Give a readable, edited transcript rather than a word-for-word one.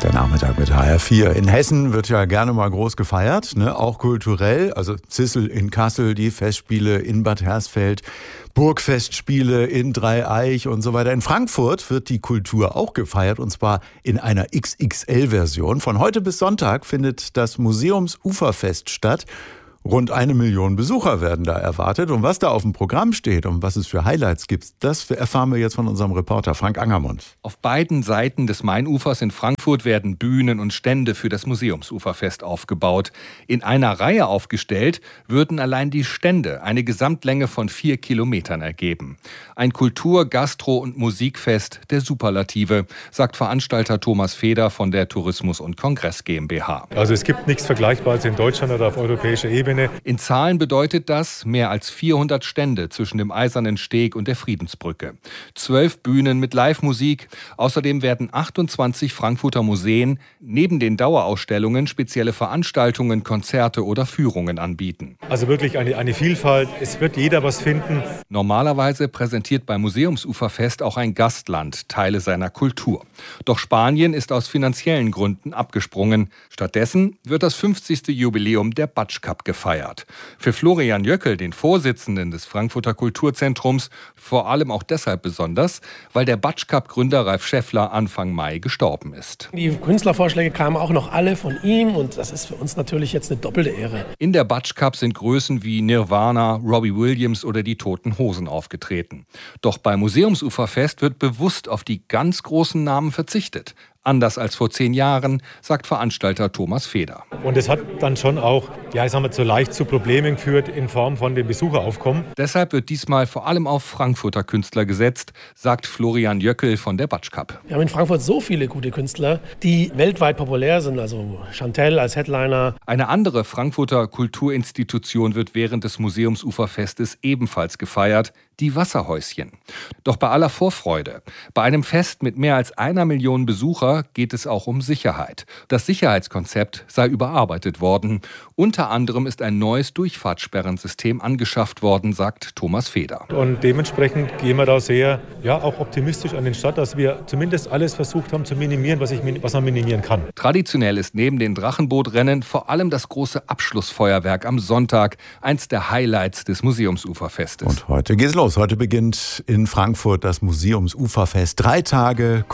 Der Nachmittag mit HR4. In Hessen wird ja gerne mal groß gefeiert, ne? Auch kulturell. Also Zissel in Kassel, die Festspiele in Bad Hersfeld, Burgfestspiele in Dreieich und so weiter. In Frankfurt wird die Kultur auch gefeiert, und zwar in einer XXL-Version. Von heute bis Sonntag findet das Museumsuferfest statt. Rund 1 Million Besucher werden da erwartet. Und was da auf dem Programm steht und was es für Highlights gibt, das erfahren wir jetzt von unserem Reporter Frank Angermund. Auf beiden Seiten des Mainufers in Frankfurt werden Bühnen und Stände für das Museumsuferfest aufgebaut. In einer Reihe aufgestellt würden allein die Stände eine Gesamtlänge von 4 Kilometern ergeben. Ein Kultur-, Gastro- und Musikfest der Superlative, sagt Veranstalter Thomas Feder von der Tourismus- und Kongress GmbH. Also es gibt nichts Vergleichbares in Deutschland oder auf europäischer Ebene. In Zahlen bedeutet das mehr als 400 Stände zwischen dem Eisernen Steg und der Friedensbrücke. 12 Bühnen mit Live-Musik. Außerdem werden 28 Frankfurter Museen neben den Dauerausstellungen spezielle Veranstaltungen, Konzerte oder Führungen anbieten. Also wirklich eine Vielfalt. Es wird jeder was finden. Normalerweise präsentiert beim Museumsuferfest auch ein Gastland Teile seiner Kultur. Doch Spanien ist aus finanziellen Gründen abgesprungen. Stattdessen wird das 50. Jubiläum der Batsch Cup gefeiert. Für Florian Jöckel, den Vorsitzenden des Frankfurter Kulturzentrums, vor allem auch deshalb besonders, weil der Batsch Cup-Gründer Ralf Schäffler Anfang Mai gestorben ist. Die Künstlervorschläge kamen auch noch alle von ihm und das ist für uns natürlich jetzt eine doppelte Ehre. In der Batsch Cup sind Größen wie Nirvana, Robbie Williams oder die Toten Hosen aufgetreten. Doch beim Museumsuferfest wird bewusst auf die ganz großen Namen verzichtet. Anders als vor 10 Jahren, sagt Veranstalter Thomas Feder. Und es hat dann schon auch, leicht zu Problemen geführt in Form von dem Besucheraufkommen. Deshalb wird diesmal vor allem auf Frankfurter Künstler gesetzt, sagt Florian Jöckel von der Batsch Cup. Wir haben in Frankfurt so viele gute Künstler, die weltweit populär sind, also Chantelle als Headliner. Eine andere Frankfurter Kulturinstitution wird während des Museumsuferfestes ebenfalls gefeiert, die Wasserhäuschen. Doch bei aller Vorfreude, bei einem Fest mit mehr als 1 Million Besucher geht es auch um Sicherheit. Das Sicherheitskonzept sei überarbeitet worden. Unter anderem ist ein neues Durchfahrtssperrensystem angeschafft worden, sagt Thomas Feder. Und dementsprechend gehen wir da sehr auch optimistisch an den Start, dass wir zumindest alles versucht haben zu minimieren, was man minimieren kann. Traditionell ist neben den Drachenbootrennen vor allem das große Abschlussfeuerwerk am Sonntag eins der Highlights des Museumsuferfestes. Und heute geht's los. Heute beginnt in Frankfurt das Museumsuferfest. 3 Tage